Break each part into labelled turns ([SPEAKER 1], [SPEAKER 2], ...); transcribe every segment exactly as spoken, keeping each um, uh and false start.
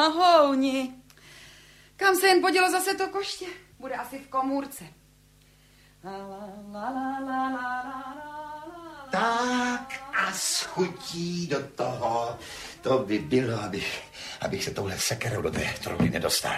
[SPEAKER 1] Houni. Kam se jen podělo zase to koště? Bude asi v komůrce.
[SPEAKER 2] Tak a s chutí do toho. To by bylo, abych, abych se touhle sekerou do té trouby nedostal.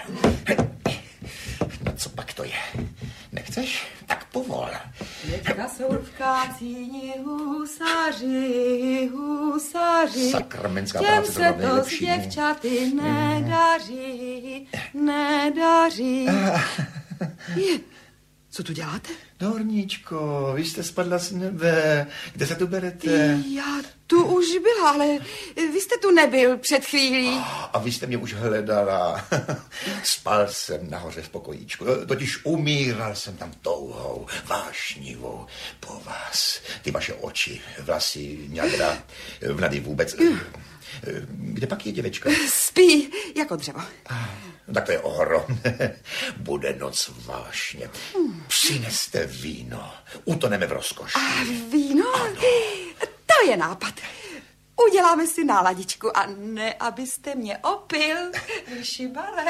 [SPEAKER 2] No co pak to je? Nechceš? Tak povol.
[SPEAKER 1] Dětka jsou v kácíni husaři, husaři.
[SPEAKER 2] Sakramenská
[SPEAKER 1] těm
[SPEAKER 2] práce
[SPEAKER 1] se to s děvčaty nedaří, nedaří. Je, co tu děláte?
[SPEAKER 2] Dorničko, vy jste spadla z nebe. Kde se tu berete?
[SPEAKER 1] Já tu už byla, ale vy jste tu nebyl před chvílí.
[SPEAKER 2] A vy jste mě už hledala. Spal jsem nahoře v pokojíčku. Totiž umíral jsem tam touhou, vášnivou po vás. Ty vaše oči, vlasy, ňadra, vnady vůbec. Kde pak je děvečka?
[SPEAKER 1] Spí jako dřevo.
[SPEAKER 2] Tak to je ohromné. Bude noc vášně. Přineste víno. Utoneme v rozkoši.
[SPEAKER 1] A víno? Ano. To je nápad. Uděláme si náladičku a ne, abyste mě opil, vyšibale.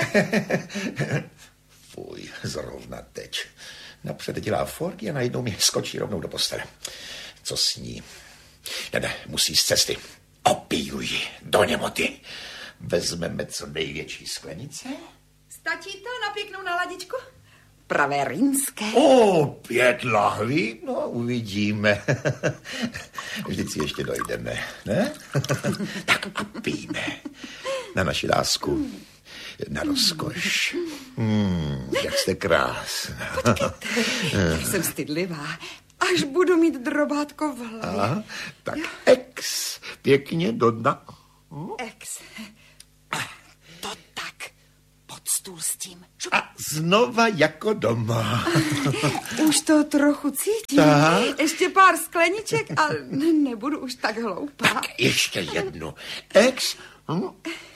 [SPEAKER 2] Fuj, zrovna teď. Napřed dělá forky a najednou mi skočí rovnou do postele. Co s ní? Ne, ne, musí z cesty. Opiju ji do němoty. Vezmeme co největší sklenice.
[SPEAKER 1] Stačí to na pěknou náladičku? Pravé rýnské.
[SPEAKER 2] O, pět lahví? No, uvidíme. Vždyť si ještě dojdeme, ne? Tak pijme. Na naši lásku. Na rozkoš. Hmm, jak jste krásná.
[SPEAKER 1] Počkejte, já jsem stydlivá. Až budu mít drobátko v hlavě.
[SPEAKER 2] Aha, tak ex, pěkně do dna. Hm?
[SPEAKER 1] Ex. To tak. Pod stůl s tím. Šup.
[SPEAKER 2] A znova jako doma.
[SPEAKER 1] Už to trochu cítím.
[SPEAKER 2] Tak.
[SPEAKER 1] Ještě pár skleniček a ne, nebudu už tak hloupá.
[SPEAKER 2] Tak ještě jednu. Ex. Hm?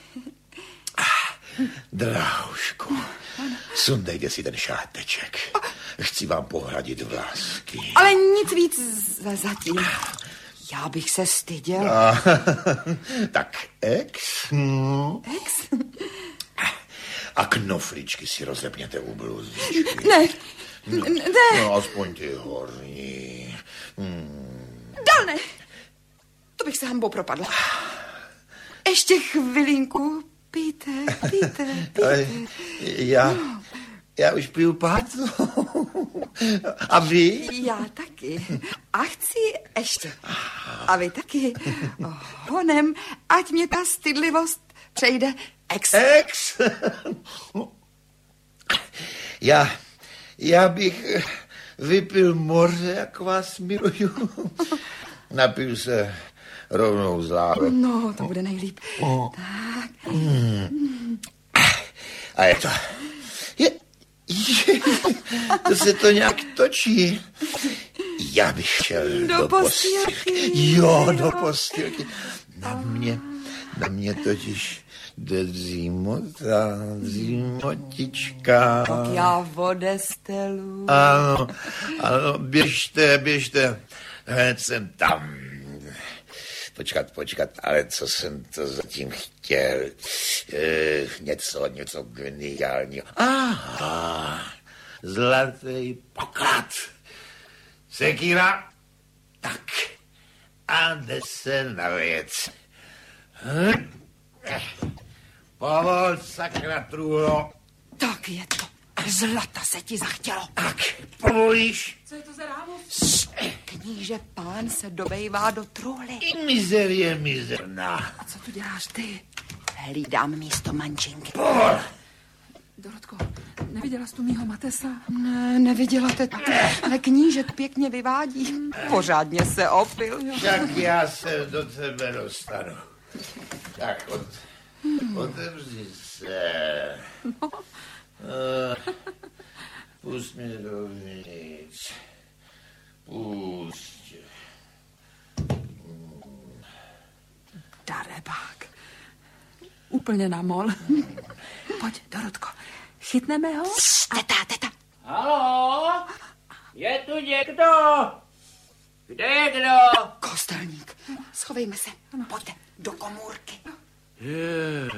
[SPEAKER 2] Drahoušku, sundejte si ten šáteček. Chci vám pohladit vlásky.
[SPEAKER 1] Ale nic víc za zatím. Já bych se styděla.
[SPEAKER 2] Tak ex. Hm?
[SPEAKER 1] Ex?
[SPEAKER 2] A knofličky si rozepněte u bluzičky.
[SPEAKER 1] Ne,
[SPEAKER 2] no,
[SPEAKER 1] ne.
[SPEAKER 2] No, aspoň ty horní. Hmm.
[SPEAKER 1] Dál ne. To bych se hanbou propadla. Ještě chvilinku. Pijte, pijte, pijte.
[SPEAKER 2] Ale já, já už piju pátu. A vy?
[SPEAKER 1] Já taky. A chci ještě. A vy taky. Honem, ať mě ta stydlivost přejde ex.
[SPEAKER 2] Ex? Já, já bych vypil moře, jak vás miluju. Napiju se rovnou z lávek.
[SPEAKER 1] No, to bude nejlíp. Oh. Tak.
[SPEAKER 2] Hmm. A je to... Je, je, to se to nějak točí. Já bych šel do, do postýlky. Jo, do postýlky. Na mě, na mě totiž jde dřímota, dřímotička.
[SPEAKER 1] Tak já odestelu.
[SPEAKER 2] Ano, ano, běžte, běžte. Hned jsem tam. Počkat, počkat, ale co jsem to zatím chtěl? E, něco, něco geniálního. Aha, zlatý poklad. Sekíra. Tak, a jde se na věc. Hm? Povol, sakra, trůlo.
[SPEAKER 1] Tak je to. Zlata se ti zachtělo.
[SPEAKER 2] Tak, povolíš?
[SPEAKER 1] Co je to za rámost? Kníže pán se dobejvá do trůly.
[SPEAKER 2] Mizer je mizerná.
[SPEAKER 1] A co tu děláš ty? Hlídám místo mančinky.
[SPEAKER 2] Povol.
[SPEAKER 3] Dorotko, neviděla jsi tu mýho Matesa?
[SPEAKER 1] Ne, neviděla te, ale knížek pěkně vyvádí. Pořádně se opil. Jo.
[SPEAKER 2] Tak já se do tebe dostanu. Tak, od, otevři se.
[SPEAKER 1] No.
[SPEAKER 2] Uh, pust mě dovnitř. Pust.
[SPEAKER 3] Darebák. Úplně na mol. Pojď, Dorotko, chytneme ho?
[SPEAKER 1] Teta, teta.
[SPEAKER 4] Haló? Je tu někdo? Kde je kdo?
[SPEAKER 1] Kostelník. Schovejme se. Pojďte do komůrky.
[SPEAKER 2] Je,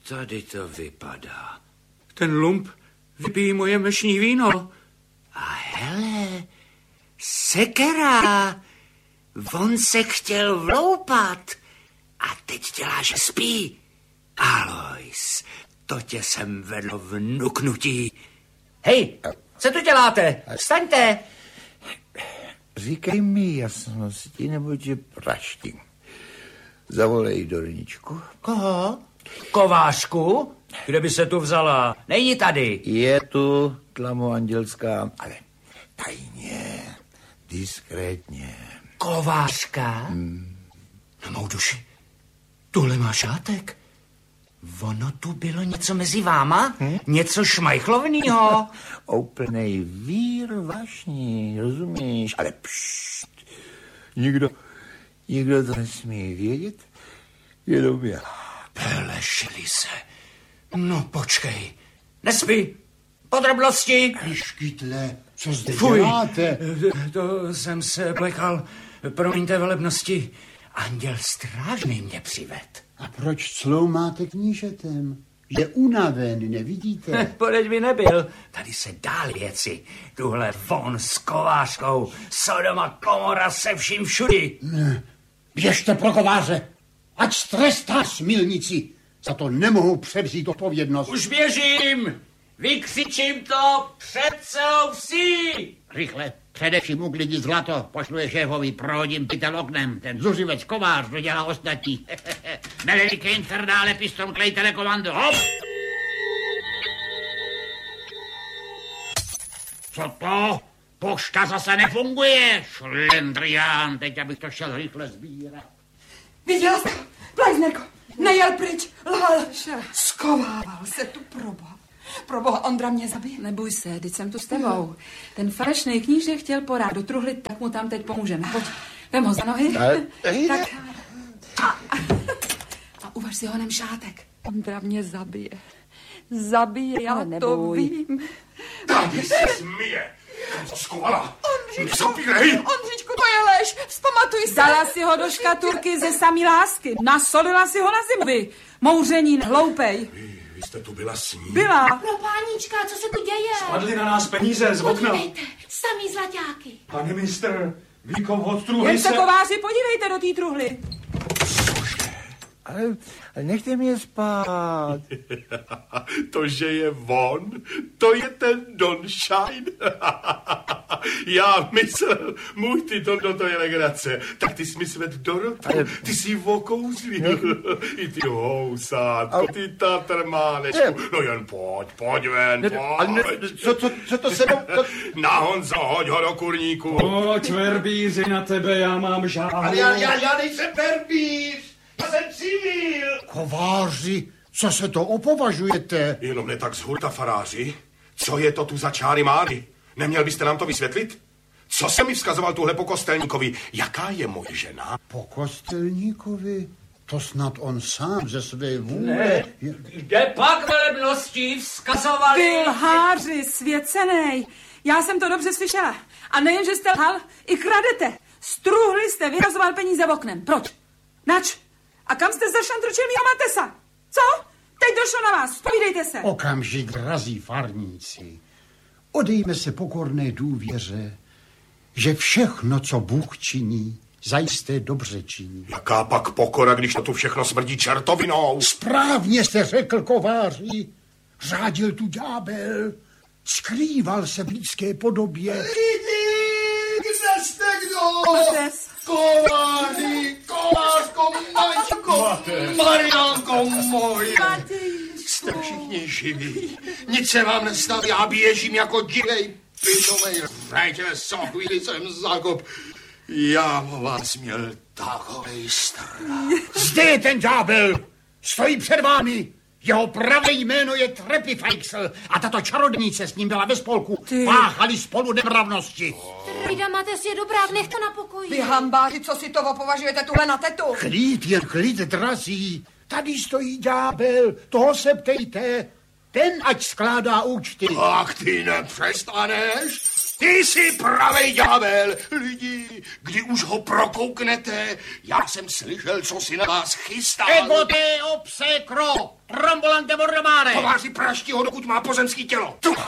[SPEAKER 4] tady to vypadá? Ten lump vypíjí moje mlečný víno. A hele, sekera. On se chtěl vloupat a teď dělá, že spí. Alois, to tě sem vedlo v nuknutí. Hej, co tu děláte? Vstaňte.
[SPEAKER 2] Říkej mi jasnosti, nebo tě praštím. Zavolej Dorničku.
[SPEAKER 4] Koho? Kovářku? Kde by se tu vzala? Není tady.
[SPEAKER 2] Je tu tlamo andělská, ale tajně, diskrétně.
[SPEAKER 4] Kovářka? Hmm. Na mou duši. Tuhle má šátek. Ono tu bylo něco mezi váma? Hm? Něco šmajchlovnýho?
[SPEAKER 2] Úplnej vír vašní, rozumíš? Ale pšt, nikdo, nikdo to nesmí vědět, jenom já.
[SPEAKER 4] Pelešili se. No počkej. Nespí. Podrobnosti.
[SPEAKER 5] Škytle, co zde
[SPEAKER 4] Fuj,
[SPEAKER 5] děláte?
[SPEAKER 4] To jsem se plekal. Promiňte velebnosti. Anděl strážný mě přived.
[SPEAKER 5] A proč cloumáte knížetem? Je unaven, nevidíte?
[SPEAKER 4] Podeď by nebyl. Tady se dál věci. Tuhle von s kovářkou. Sodoma komora se vším všudy.
[SPEAKER 5] Ne, běžte pro kováře. Ať strestá smilnici. Za to nemohu převzít odpovědnost.
[SPEAKER 4] Už běžím. Vykřičím to před celou vsí.
[SPEAKER 6] Rychle, především uklidni zlato, pošlu je šéfovi, prohodím pytel oknem, ten zuřivec kovář dodělá ostatní. Melelike infernále pistrom klej telekomando, hop! Co to? Pošta zase nefunguje, šlendrián, teď abych to šel rychle sbírat.
[SPEAKER 1] Viděla jsi to, Plejznerko, nejel pryč, lhal, skovával se tu proboha. Proboha, Ondra mě zabije.
[SPEAKER 3] Neboj se, teď jsem tu s tebou. Ten falešný kníže chtěl porát do truhly, tak mu tam teď pomůžeme. Pojď, vem ho za nohy. Tak. A, a uvaž si honem šátek.
[SPEAKER 1] Ondra mě zabije. Zabije, já
[SPEAKER 3] Ale
[SPEAKER 1] to
[SPEAKER 3] neboj.
[SPEAKER 1] vím.
[SPEAKER 7] Tady se smije. Skovala.
[SPEAKER 1] Ondříčku, Ondříčku, to je lež. Vzpamatuj se.
[SPEAKER 3] Dala si ho do škatulky ze samý lásky. Nasolila si ho na zimu. Mouřenín, hloupej.
[SPEAKER 7] Vy jste tu byla s ní?
[SPEAKER 3] Byla.
[SPEAKER 8] Pro páníčka, co se tu děje?
[SPEAKER 7] Padly na nás peníze z okna.
[SPEAKER 8] Podívejte, samý zlaťáky.
[SPEAKER 7] Pane mistr, výkov od truhly
[SPEAKER 3] Jen se
[SPEAKER 7] se...
[SPEAKER 3] kováři, podívejte do té truhly.
[SPEAKER 2] Ale, ale nechte mě spát.
[SPEAKER 7] To, že je von, to je ten Don Shine. Já myslel, můj ty Dondo, to je legrace. Tak ty jsi mi svět Dorotu, ty jsi ji vokouzlil. I ty housátko, ty tatrmánečku. No jen pojď, pojď ven, pojď.
[SPEAKER 2] Co, co, co to se... To...
[SPEAKER 7] Na Honzo, hoď ho do kurníku.
[SPEAKER 9] Pojď, verbíři, na tebe, já mám žáhu.
[SPEAKER 2] Ale já, já, já nejsem verbíř. Já jsem civil.
[SPEAKER 5] Kováři, co se to opovažujete?
[SPEAKER 7] Jenom ne tak z hurta, faráři. Co je to tu za čáry máry? Neměl byste nám to vysvětlit? Co se mi vzkazoval tuhle po kostelníkovi? Jaká je moje žena?
[SPEAKER 5] Po kostelníkovi? To snad on sám ze své vůle. Je...
[SPEAKER 4] Kde pak velebnosti vzkazovali?
[SPEAKER 3] Ty lháři, svěcenej. Já jsem to dobře slyšela. A nejen, že jste lhal, i kradete. Struhli jste, vyhazoval peníze v oknem. Proč? Nač? A kam jste zašantročil mýho Matesa? Co? Teď došlo na vás, povídejte se.
[SPEAKER 5] Okamžik, drazí farníci. Odejme se pokorné důvěře, že všechno, co Bůh činí, zajisté dobře činí.
[SPEAKER 7] Jaká pak pokora, když to tu všechno smrdí čertovinou?
[SPEAKER 5] Správně jste řekl, kováři. Řádil tu ďábel. Skrýval se v lidské podobě.
[SPEAKER 2] Lidi, kde jste kdo?
[SPEAKER 3] Mates.
[SPEAKER 2] Kováři, kovářko, Maťko, Mariánko moje. Jste všichni živí. Nic se vám nestaví, já běžím jako divej pitomej rajtě, co chvíli jsem zakop. Já o vás měl takovej strach.
[SPEAKER 6] Zde je ten ďábel, stojí před vámi. Jeho pravé jméno je Trepifejxl a tato čarodnice s ním byla ve spolku. Páchali spolu nemravnosti.
[SPEAKER 8] Trejda Mates je dobrák, nech to na pokoji.
[SPEAKER 1] Vy hambáři, co si to opovažujete tuhle na tetu?
[SPEAKER 5] Klid, jen klid, drazí. Tady stojí ďábel, toho se ptejte. Ten ať skládá účty.
[SPEAKER 7] Ach, ty nepřestaneš?
[SPEAKER 2] Ty jsi pravej ďábel. Lidi, kdy už ho prokouknete, já jsem slyšel, co si na vás chystal.
[SPEAKER 6] Ego te obsekro, trombolante mordomare.
[SPEAKER 2] Kováři praští ho, dokud má pozemský tělo. Tu.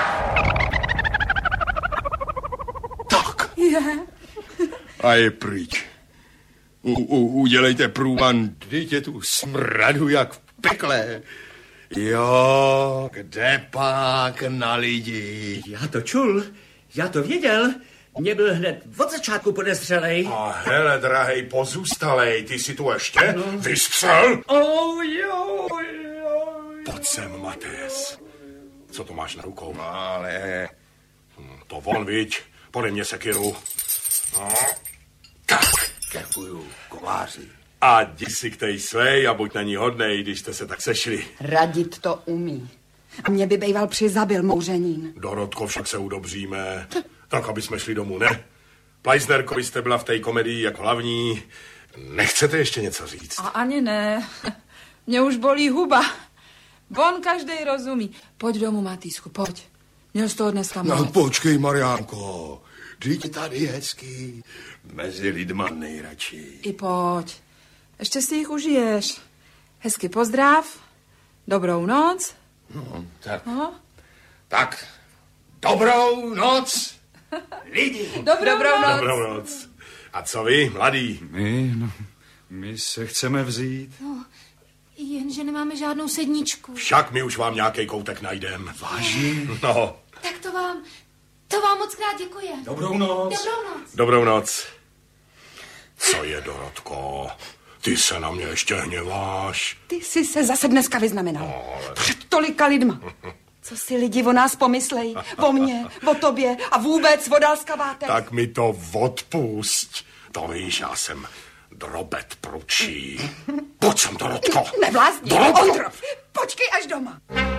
[SPEAKER 2] Tak.
[SPEAKER 3] Je.
[SPEAKER 7] A je pryč. U, u, udělejte průvan, dejte tu smradu jak v pekle. Jo, kde pak na lidi?
[SPEAKER 4] Já to čul, já to věděl. Mě byl hned od začátku podezřelej.
[SPEAKER 7] A hele, drahej, pozůstalej, ty si tu ještě no. vystřel?
[SPEAKER 4] Oh, jo, jo.
[SPEAKER 7] Pojď sem, Mates. Co to máš na rukou? Ale... Hm, to von, viď? Podej mě sekiru. No. Tak.
[SPEAKER 2] Děkuju, kováři.
[SPEAKER 7] A jdi si k tej svej a buď na ní hodnej, když jste se tak sešli.
[SPEAKER 1] Radit to umí. A mě by bejval přizabil mouřenín.
[SPEAKER 7] Dorotko, však se udobříme. Tak, aby jsme šli domů, ne? Pleisnerko, vy jste byla v té komedii jako hlavní. Nechcete ještě něco říct?
[SPEAKER 3] A ani ne. Mě už bolí huba. Von každej rozumí. Pojď domů, Matýsku, pojď. Měl z toho dneska moc.
[SPEAKER 7] No počkej, Mariánko. Vždyť tady hezky. Mezi lidma nejradši.
[SPEAKER 3] I pojď. Ještě si jich užiješ. Hezky pozdrav. Dobrou noc.
[SPEAKER 2] No, tak.
[SPEAKER 3] No.
[SPEAKER 2] Tak. Dobrou noc, lidi.
[SPEAKER 3] Dobrou, Dobrou noc.
[SPEAKER 7] Dobrou noc. A co vy, mladí?
[SPEAKER 9] My, no, my se chceme vzít.
[SPEAKER 8] No, jenže nemáme žádnou sedničku.
[SPEAKER 7] Však my už vám nějaký koutek najdem.
[SPEAKER 9] Vážně?
[SPEAKER 7] No.
[SPEAKER 8] Tak to vám, to vám moc krát děkuji.
[SPEAKER 9] Dobrou noc.
[SPEAKER 8] Dobrou noc.
[SPEAKER 7] Dobrou noc. Co je, Dorotko? Ty se na mě ještě hněváš.
[SPEAKER 1] Ty jsi se zase dneska vyznamenal.
[SPEAKER 7] No, ale...
[SPEAKER 1] Před tolika lidma. Co si lidi o nás pomyslejí? O mně, o tobě a vůbec o Dalskaváte?
[SPEAKER 7] Tak mi to odpusť. To víš, já jsem drobet pručí. Pojď sem, Dorotko.
[SPEAKER 1] Nevlastní,
[SPEAKER 7] Dorotko.
[SPEAKER 1] Ondro, počkej až doma.